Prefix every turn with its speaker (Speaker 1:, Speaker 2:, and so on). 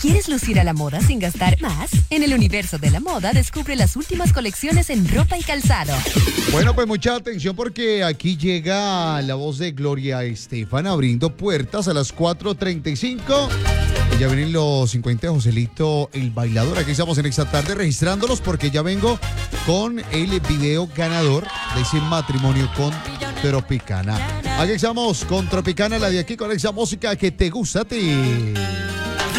Speaker 1: ¿Quieres lucir a la moda sin gastar más? En el universo de la moda descubre las últimas colecciones en ropa y calzado.
Speaker 2: Bueno, pues mucha atención porque aquí llega la voz de Gloria Estefan abriendo puertas a las 4:35. Ya vienen los 50 de Joselito el bailador. Aquí estamos en esta tarde registrándolos porque ya vengo con el video ganador de ese matrimonio con Tropicana. Aquí estamos con Tropicana, la de aquí, con esa música que te gusta a ti.